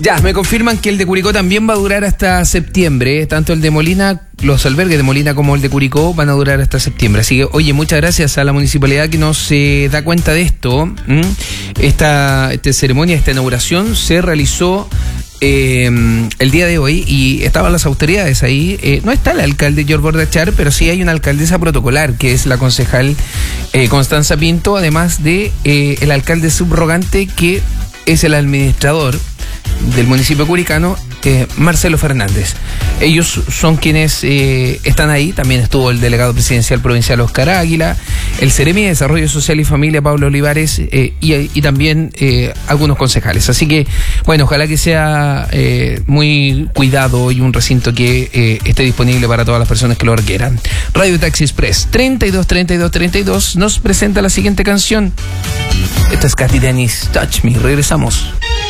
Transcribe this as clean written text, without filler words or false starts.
Ya, me confirman que el de Curicó también va a durar hasta septiembre. Tanto el de Molina, los albergues de Molina como el de Curicó van a durar hasta septiembre. Así que, oye, muchas gracias a la municipalidad que nos da cuenta de esto. Esta ceremonia, esta inauguración se realizó el día de hoy y estaban las autoridades ahí. No está el alcalde George Bordachar, pero sí hay una alcaldesa protocolar, que es la concejal Constanza Pinto, además de el alcalde subrogante, que es el administrador del municipio curicano, Marcelo Fernández. Ellos son quienes están ahí. También estuvo el delegado presidencial provincial Oscar Águila, el Seremi de Desarrollo Social y Familia Pablo Olivares y también algunos concejales. Así que, bueno, ojalá que sea muy cuidado y un recinto que esté disponible para todas las personas que lo requieran. Radio Taxi Express 323232 nos presenta la siguiente canción. Esta es Katy Dennis, Touch Me. Regresamos.